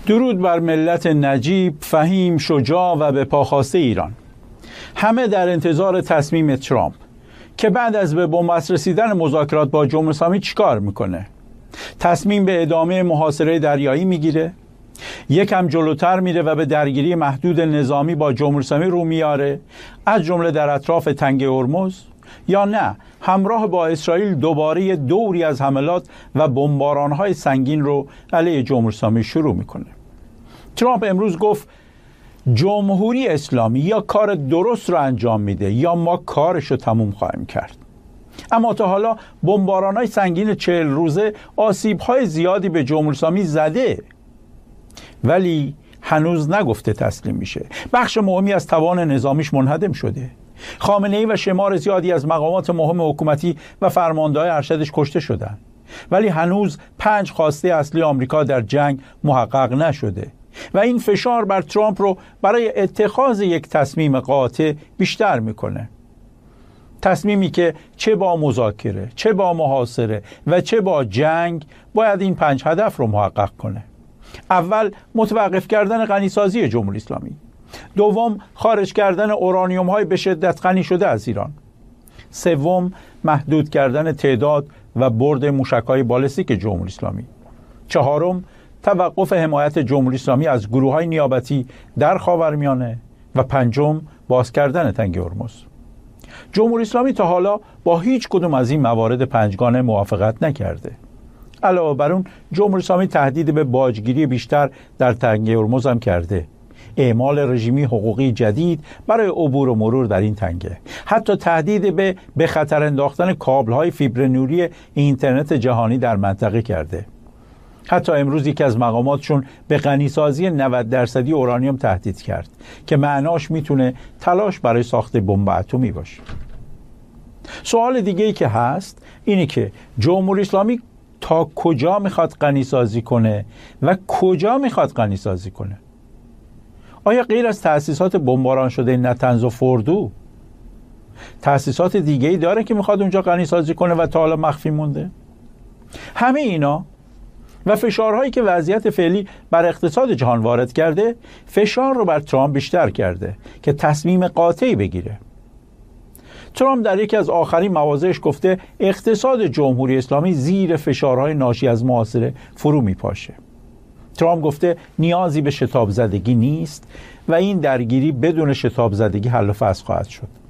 درود بر ملت نجیب، فهیم، شجاع و به پاخواسته ایران. همه در انتظار تصمیم ترامپ که بعد از به بنبست رسیدن مذاکرات با جمهوری اسلامی چیکار میکنه. تصمیم به ادامه محاصره دریایی میگیره، یکم جلوتر میره و به درگیری محدود نظامی با جمهوری اسلامی رو میاره، از جمله در اطراف تنگه هرمز، یا نه همراه با اسرائیل دوباره دوری از حملات و بمباران‌های سنگین رو علیه جمهوری اسلامی شروع میکنه. ترامپ امروز گفت جمهوری اسلامی یا کار درست رو انجام میده یا ما کارش رو تموم خواهیم کرد. اما تا حالا بمباران‌های سنگین 40 روزه آسیب‌های زیادی به جمهوری اسلامی زده، ولی هنوز نگفته تسلیم میشه. بخش مهمی از توان نظامیش منهدم شده. خامنه‌ای و شمار زیادی از مقامات مهم حکومتی و فرمانده‌های ارشدش کشته شدند، ولی هنوز 5 خواسته اصلی آمریکا در جنگ محقق نشده و این فشار بر ترامپ رو برای اتخاذ یک تصمیم قاطع بیشتر میکنه. تصمیمی که چه با مذاکره، چه با محاصره و چه با جنگ باید این 5 هدف رو محقق کنه. اول، متوقف کردن غنیسازی جمهوری اسلامی. دوم، خارج کردن اورانیوم های به شدت غنی شده از ایران. سوم، محدود کردن تعداد و برد موشک‌های بالستیک جمهوری اسلامی. چهارم، توقف حمایت جمهوری اسلامی از گروه‌های نیابتی در خاورمیانه. و پنجم، باز کردن تنگه هرمز. جمهوری اسلامی تا حالا با هیچ کدوم از این موارد پنجگانه موافقت نکرده. علاوه بر اون، جمهوری اسلامی تهدید به باجگیری بیشتر در تنگه هرمز هم کرده. اعمال رژیمی حقوقی جدید برای عبور و مرور در این تنگه. حتی تهدید به خطر انداختن کابل‌های فیبر نوری اینترنت جهانی در منطقه کرده. حتی امروز یکی از مقاماتشون به غنیسازی 90% اورانیوم تهدید کرد که معناش میتونه تلاش برای ساخت بمب اتمی باشه. سوال دیگه‌ای که هست اینه که جمهوری اسلامی تا کجا میخواد غنیسازی کنه و کجا میخواد غنیسازی کنه؟ آیا غیر از تأسیسات بمباران شده نتنز و فردو تأسیسات دیگه‌ای داره که میخواد اونجا غنیسازی کنه و تا حالا مخفی مونده؟ همه اینا و فشارهایی که وضعیت فعلی بر اقتصاد جهان وارد کرده، فشار رو بر ترامپ بیشتر کرده که تصمیم قاطعی بگیره. ترامپ در یکی از آخرین مواضعش گفته اقتصاد جمهوری اسلامی زیر فشارهای ناشی از محاصره فرو میپاشه. ترامپ گفته نیازی به شتاب زدگی نیست و این درگیری بدون شتاب زدگی حل و فصل خواهد شد.